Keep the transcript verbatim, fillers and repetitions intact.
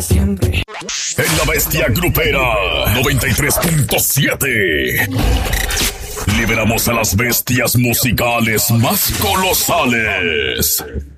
Siempre. En la bestia grupera noventa y tres punto siete. Liberamos a las bestias musicales más colosales.